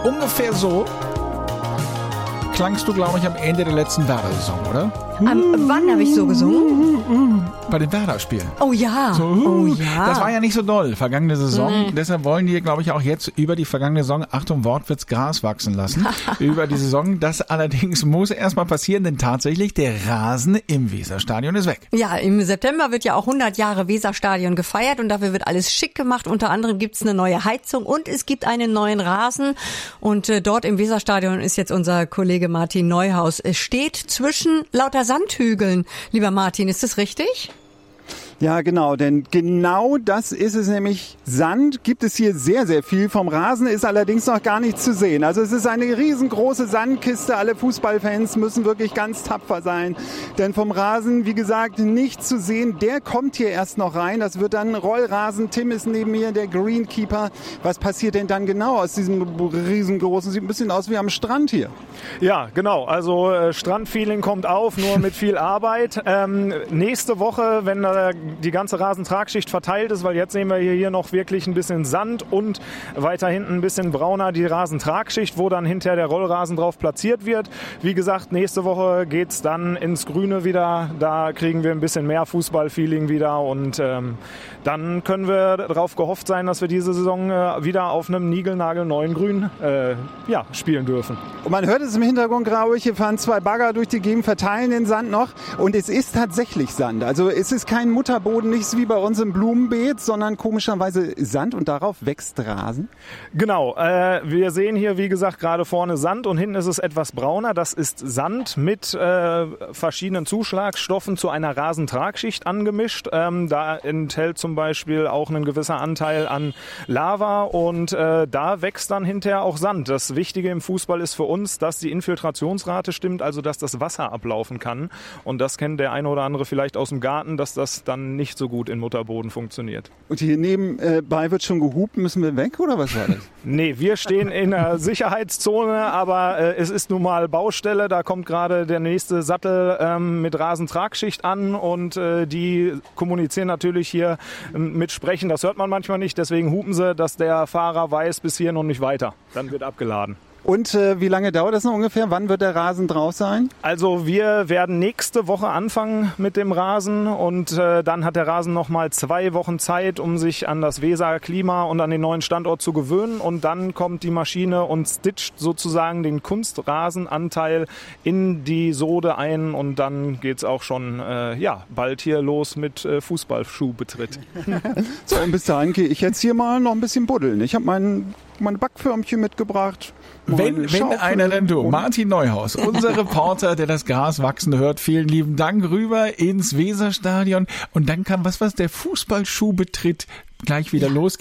ungefähr so klangst du, glaube ich, am Ende der letzten Werder-Saison, oder? Wann habe ich so gesungen? Bei den Werder-Spielen. Oh ja, oh ja. Das war ja nicht so doll, vergangene Saison. Deshalb wollen die, glaube ich, auch jetzt über die vergangene Saison, Achtung, Wortwitz, Gras wachsen lassen. Über die Saison. Das allerdings muss erstmal passieren, denn tatsächlich der Rasen im Weserstadion ist weg. Ja, im September wird ja auch 100 Jahre Weserstadion gefeiert und dafür wird alles schick gemacht. Unter anderem gibt's eine neue Heizung und es gibt einen neuen Rasen. Und dort im Weserstadion ist jetzt unser Kollege Martin Neuhaus. Es steht zwischen lauter Sandhügeln. Lieber Martin, ist das richtig? Ja, genau, denn genau das ist es nämlich. Sand gibt es hier sehr, sehr viel. Vom Rasen ist allerdings noch gar nichts zu sehen. Also es ist eine riesengroße Sandkiste. Alle Fußballfans müssen wirklich ganz tapfer sein. Denn vom Rasen, wie gesagt, nichts zu sehen. Der kommt hier erst noch rein. Das wird dann Rollrasen. Tim ist neben mir, der Greenkeeper. Was passiert denn dann genau aus diesem riesengroßen? Sieht ein bisschen aus wie am Strand hier. Ja, genau. Also Strandfeeling kommt auf, nur mit viel Arbeit. Nächste Woche, wenn die ganze Rasentragschicht verteilt ist, weil jetzt sehen wir hier noch wirklich ein bisschen Sand und weiter hinten ein bisschen brauner die Rasentragschicht, wo dann hinterher der Rollrasen drauf platziert wird. Wie gesagt, nächste Woche geht's dann ins Grüne wieder. Da kriegen wir ein bisschen mehr Fußballfeeling wieder und dann können wir darauf gehofft sein, dass wir diese Saison wieder auf einem niegelnagelneuen Grün spielen dürfen. Und man hört es im Hintergrund, glaube ich, hier fahren 2 Bagger durch die Gegend, verteilen den Sand noch und es ist tatsächlich Sand. Also es ist kein Mutterboden, nichts wie bei uns im Blumenbeet, sondern komischerweise Sand und darauf wächst Rasen. Genau, wir sehen hier, wie gesagt, gerade vorne Sand und hinten ist es etwas brauner. Das ist Sand mit verschiedenen Zuschlagstoffen zu einer Rasentragschicht angemischt. Da enthält zum Beispiel auch ein gewisser Anteil an Lava und da wächst dann hinterher auch Sand. Das Wichtige im Fußball ist für uns, dass die Infiltrationsrate stimmt, also dass das Wasser ablaufen kann. Und das kennt der eine oder andere vielleicht aus dem Garten, dass das dann nicht so gut in Mutterboden funktioniert. Und hier nebenbei wird schon gehupt, müssen wir weg oder was war das? Nee, wir stehen in der Sicherheitszone, aber es ist nun mal Baustelle. Da kommt gerade der nächste Sattel mit Rasentragschicht an und die kommunizieren natürlich hier mit Sprechen. Das hört man manchmal nicht, deswegen hupen sie, dass der Fahrer weiß, bis hier noch nicht weiter. Dann wird abgeladen. Und wie lange dauert das noch ungefähr? Wann wird der Rasen drauf sein? Also wir werden nächste Woche anfangen mit dem Rasen und dann hat der Rasen noch mal 2 Wochen Zeit, um sich an das Weser-Klima und an den neuen Standort zu gewöhnen. Und dann kommt die Maschine und stitcht sozusagen den Kunstrasenanteil in die Sode ein und dann geht's auch schon bald hier los mit Fußballschuhbetritt. So, und bis dahin gehe ich jetzt hier mal noch ein bisschen buddeln. Ich habe meine Backförmchen mitgebracht. Wenn einer, dann du. Martin Neuhaus, unser Reporter, der das Gras wachsen hört. Vielen lieben Dank rüber ins Weserstadion. Und dann kann der Fußballschuhbetritt gleich wieder losgehen.